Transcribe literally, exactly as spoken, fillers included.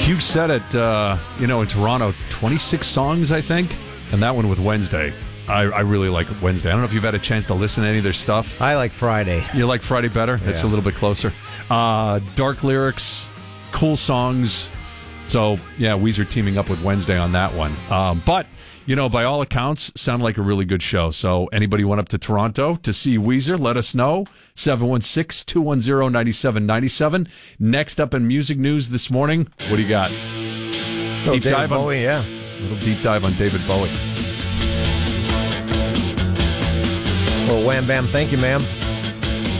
You said it, uh, you know, in Toronto, twenty-six songs, I think, and that one with Wednesday. I, I really like Wednesday. I don't know if you've had a chance to listen to any of their stuff. I like Friday. You like Friday better? Yeah. It's a little bit closer. Uh, dark lyrics, cool songs. So, yeah, Weezer teaming up with Wednesday on that one. Um, but, you know, by all accounts, sounded like a really good show. So anybody went up to Toronto to see Weezer, let us know. seven one six, two one zero, nine seven nine seven. Next up in music news this morning, what do you got? Oh, Deep David dive on, Bowie, yeah. little deep dive on David Bowie. Well, wham bam, thank you, ma'am.